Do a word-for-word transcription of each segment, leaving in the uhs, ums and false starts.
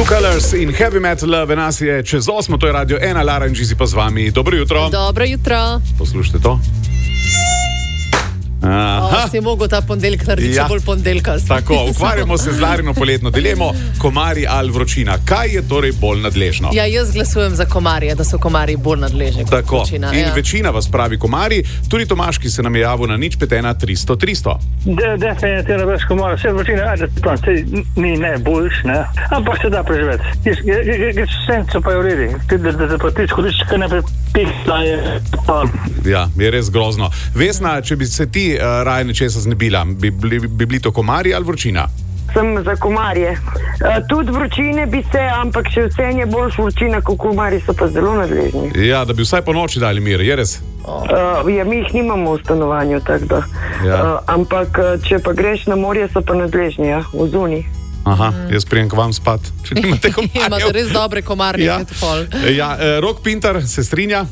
Two Colors in Heavy Metal Love, nas je čez osmo, to je Radio ena, Lara in Gizi pa z vami. Dobro jutro. Dobro jutro. Poslušajte to. O, si mogel ta ponedeljek narediti ja, še bolj ponedeljkast. Tako, ukvarjamo se z Larino poletno dilemo, komarji ali vročina. Kaj je torej bolj nadležno? Ja, jaz glasujem za komarje, da so komarji bolj nadležni kot Tako. vročina. In ja. večina vas pravi komarji, tudi Tomaž, ki se nam je javil na nič pet ena tristo tristo. De, definitivno brez komarja, vse vročina, ajde, plan, se ni ne boljš, ne, ampak se da preživeti. Greš senco pa je v redi, da, da, da pa ti skoriš, kaj ne prepihla je. Pa. Ja, je res grozno. Vesna, če bi se ti uh, raje nečesa znebila, bi, bi, bi bili to komarji ali vročina? Sem za komarje. Uh, tudi vročine bi se, ampak še vse je boljš vročina, kot komarji so pa zelo nadležni. Ja, da bi vsaj po noči dali mir, je res? Uh, ja, mi jih nimamo v stanovanju, tako da. Ja. Uh, ampak, če pa greš na morje, so pa nadležni, ja, v zuni. Aha, mm. jaz prijem k vam spat, če nimate komarjev. Imate res dobre komarje. Ja, ja uh, Rok Pintar se strinja?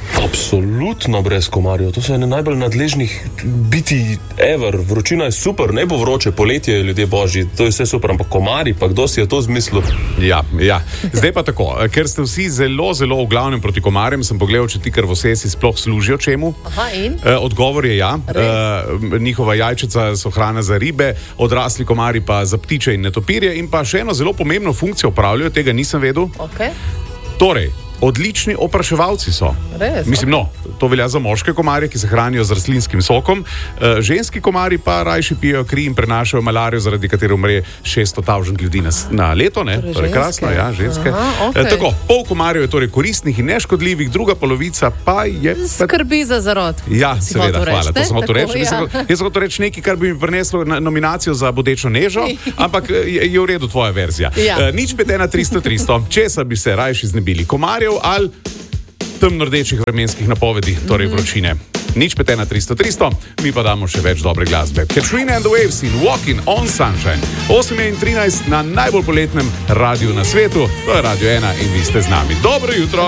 Absolutno brez komarjev. To so ene najbolj nadležnih biti ever. Vročina je super, ne bo vroče, poletje, ljudje božji, to je vse super, ampak komarji, pa kdo si je to zmislil? Ja, ja. Zdaj pa tako, ker ste vsi zelo, zelo v glavnem proti komarjem, sem pogledal, če ti krvosesi sploh služijo čemu. Aha, in? Odgovor je ja. E, njihova jajčica so hrana za ribe, odrasli komarji pa za ptiče in netopirje in pa še eno zelo pomembno funkcijo opravljajo, tega nisem vedel. Okay. Torej, odlični opraševalci so. Res? Mislim, no, to velja za moške komarje, ki se hranijo z rastlinskim sokom. E, ženski komarji pa rajši pijejo kri in prenašajo malarijo, zaradi katere umre šeststo tisoč ljudi na, na leto. Ne? Torej, torej krasno, ja, ženske. Aha, okay. e, tako, pol komarjev je torej koristnih in neškodljivih, druga polovica pa je... Skrbi za zarod. Ja, si seveda, hvala. To sem hotel reči. Ja. Jaz sem hotel reči nekaj, kar bi mi prineslo nominacijo za bodečo nežo, ampak je, je v redu tvoja verzija. Ja. E, nič pet ena tristo tristo. Česa bi se rajši znebili? Komarjev ali temno-rdečih vremenskih napovedi, torej vročine. Nič pet ena tristo tristo, mi pa damo še več dobre glasbe. Katrina and the Waves in Walking on Sunshine. osem in trinajst na najbolj poletnem radiju na svetu, to je Radio ena in vi ste z nami. Dobro jutro!